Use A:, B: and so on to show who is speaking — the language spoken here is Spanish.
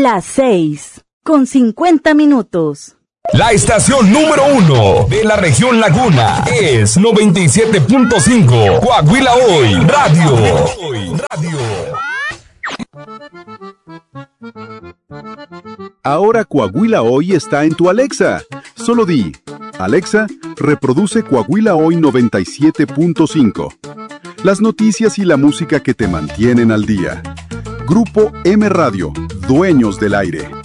A: Las 6:50.
B: La estación número 1 de la región Laguna es 97.5 Coahuila Hoy Radio.
C: Ahora Coahuila Hoy está en tu Alexa. Solo di, Alexa, reproduce Coahuila Hoy 97.5. Las noticias y la música que te mantienen al día. Grupo M Radio, dueños del aire.